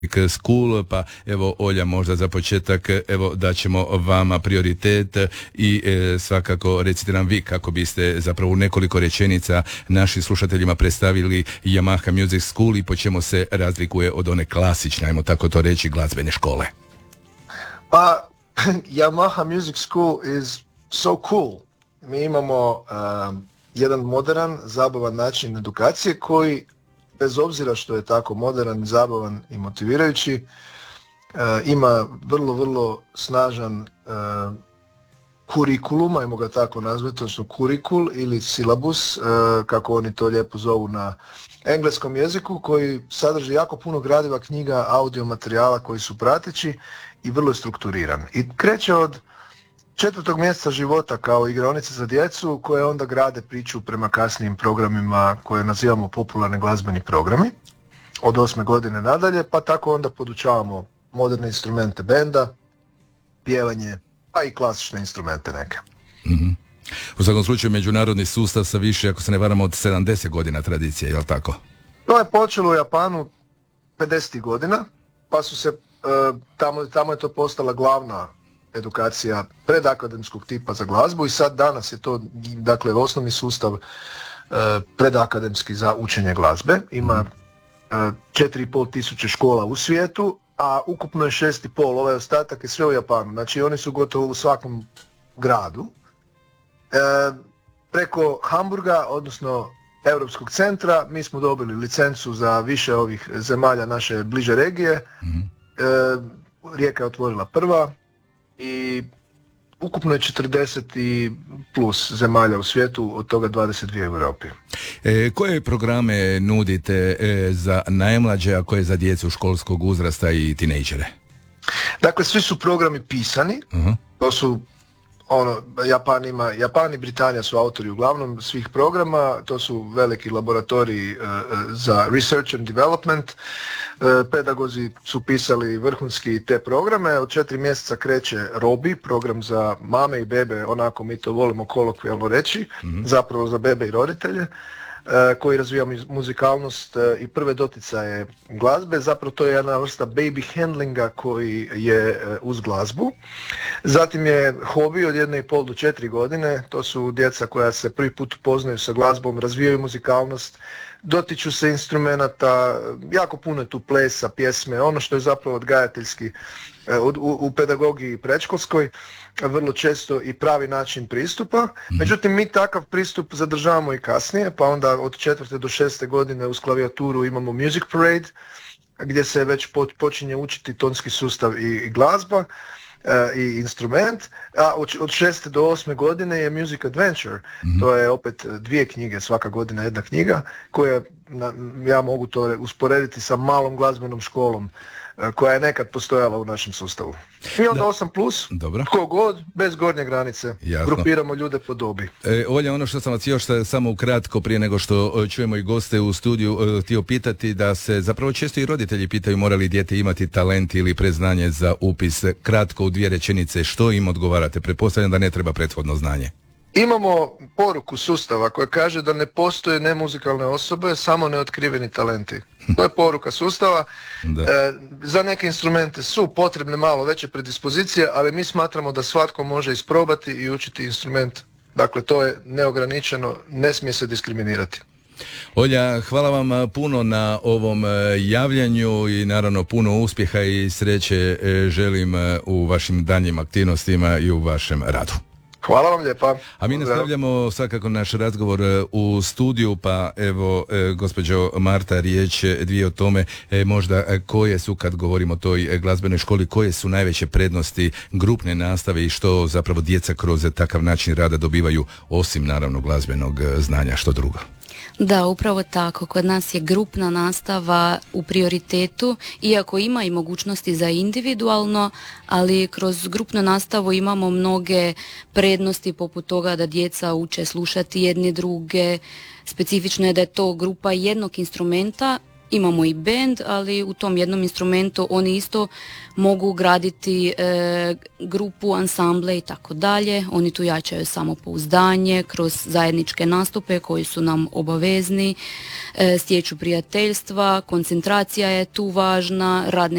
School, pa evo Olja možda za početak, evo daćemo vama prioritet i svakako recite nam vi kako biste zapravo u nekoliko rečenica našim slušateljima predstavili Yamaha Music School i po čemu se razlikuje od one klasične, ajmo tako to reći, glazbene škole. Pa Yamaha Music School is so cool. Mi imamo jedan modern, zabavan način edukacije koji, bez obzira što je tako modern, zabavan i motivirajući, ima vrlo, vrlo snažan kurikulum, ajmo ga tako nazvati, odnosno kurikul ili silabus, kako oni to lijepo zovu na engleskom jeziku, koji sadrži jako puno gradiva, knjiga, audio materijala koji su prateći i vrlo je strukturiran. I kreće od 4. mjeseca života kao igraonice za djecu koje onda grade priču prema kasnijim programima koje nazivamo popularni glazbeni programi od 8. godine nadalje, pa tako onda podučavamo moderne instrumente benda, pjevanje, pa i klasične instrumente neke. Mm-hmm. U svakom slučaju međunarodni sustav sa više, ako se ne varamo, od 70 godina tradicije, je li tako? To je počelo u Japanu 50. godina, pa su se tamo je to postala glavna edukacija predakademskog tipa za glazbu i sad danas je to, dakle, osnovni sustav predakademski za učenje glazbe. Ima 4,5 tisuće škola u svijetu, a ukupno je 6,5, ovaj ostatak je sve u Japanu. Znači oni su gotovo u svakom gradu. Preko Hamburga, odnosno Europskog centra, mi smo dobili licencu za više ovih zemalja naše bliže regije. Rijeka je otvorila prva i ukupno je 40 i plus zemalja u svijetu, od toga 22 u Europi. Koje programe nudite za najmlađe, a koje za djecu školskog uzrasta i tinejdžere? Dakle, svi su programi pisani, to su Japan i Britanija su autori uglavnom svih programa, to su veliki laboratoriji za research and development. Pedagozi su pisali vrhunski te programe. Od 4 mjeseca kreće Robi, program za mame i bebe, onako mi to volimo kolokvijalno reći, zapravo za bebe i roditelje, koji razvija muzikalnost i prve doticaje glazbe. Zapravo to je jedna vrsta baby handlinga koji je uz glazbu. Zatim je hobi od 1,5 do 4 godine, to su djeca koja se prvi put upoznaju sa glazbom, razvijaju muzikalnost, dotiču se instrumenata, jako puno je tu plesa, pjesme, ono što je zapravo odgajateljski u pedagogiji predškolskoj, vrlo često i pravi način pristupa. Međutim, mi takav pristup zadržavamo i kasnije, pa onda od 4. do 6. godine uz klavijaturu imamo Music Parade, gdje se već počinje učiti tonski sustav i glazba i instrument, a od 6. do 8. godine je Music Adventure, to je opet 2 knjige, svaka godina jedna knjiga, koja ja mogu to usporediti sa malom glazbenom školom koja je nekad postojala u našem sustavu. I onda 8+, tko god, bez gornje granice. Jasno. Grupiramo ljude po dobi. Olja, ono što sam vas još samo ukratko, prije nego što čujemo i goste u studiju, htio pitati da se zapravo često i roditelji pitaju mora li dijete imati talent ili predznanje za upis. Kratko u 2 rečenice, što im odgovarate? Pretpostavljam da ne treba prethodno znanje. Imamo poruku sustava koja kaže da ne postoje nemuzikalne osobe, samo neotkriveni talenti. To je poruka sustava. Za neke instrumente su potrebne malo veće predispozicije, ali mi smatramo da svatko može isprobati i učiti instrument. Dakle, to je neograničeno, ne smije se diskriminirati. Olja, hvala vam puno na ovom javljanju i naravno puno uspjeha i sreće želim u vašim daljnjim aktivnostima i u vašem radu. Hvala vam lijepa. A mi nastavljamo svakako naš razgovor u studiju, pa evo gospođo Marta, riječ 2 o tome možda koje su, kad govorimo o toj glazbenoj školi, koje su najveće prednosti grupne nastave i što zapravo djeca kroz takav način rada dobivaju, osim naravno glazbenog znanja, što drugo? Da, upravo tako. Kod nas je grupna nastava u prioritetu, iako ima i mogućnosti za individualno, ali kroz grupnu nastavu imamo mnoge prednosti poput toga da djeca uče slušati jedni druge. Specifično je da je to grupa jednog instrumenta imamo i band, ali u tom jednom instrumentu oni isto mogu graditi grupu, ansamble i tako dalje. Oni tu jačaju samopouzdanje kroz zajedničke nastupe koji su nam obavezni, stječu prijateljstva, koncentracija je tu važna, radne